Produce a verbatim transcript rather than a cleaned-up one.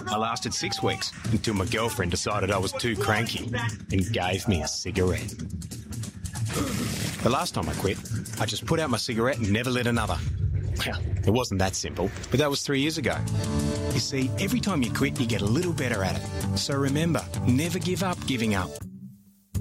I lasted six weeks until my girlfriend decided I was too cranky and gave me a cigarette. The last time I quit, I just put out my cigarette and never lit another. Well, it wasn't that simple, but that was three years ago. You see, every time you quit, you get a little better at it. So remember, never give up giving up.